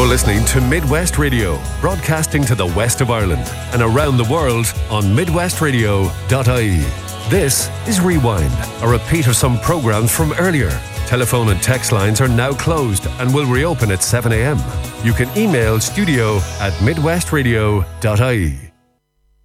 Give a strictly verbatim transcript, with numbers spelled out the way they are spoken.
listening to Midwest Radio, broadcasting to the west of Ireland and around the world on midwest radio dot I E. This is Rewind, a repeat of some programs from earlier. Telephone and text lines are now closed and will reopen at seven a.m. You can email studio at midwest radio dot I E.